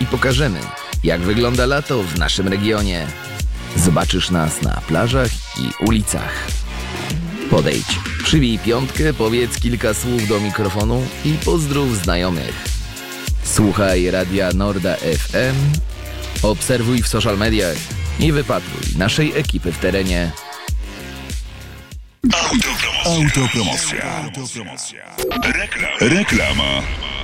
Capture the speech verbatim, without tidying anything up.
i pokażemy, jak wygląda lato w naszym regionie. Zobaczysz nas na plażach i ulicach. Podejdź, przybij piątkę, powiedz kilka słów do mikrofonu i pozdrów znajomych. Słuchaj Radia Norda F M, obserwuj w social mediach i wypatruj naszej ekipy w terenie. Autopromocja. Autopromocja. Reklama. Reklama.